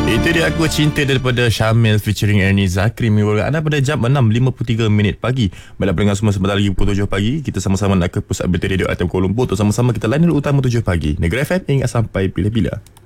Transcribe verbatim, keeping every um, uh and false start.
Itu dia Aku Cinta daripada Syamil featuring Ernie Zakri. Mewah anda pada jam enam lima puluh tiga minit pagi. Baiklah pendengar semua, sebentar lagi pukul tujuh pagi kita sama-sama nak ke pusat berita radio A T M Kuala Lumpur untuk sama-sama kita layan utama tujuh pagi. Negeri F M ingat sampai bila-bila.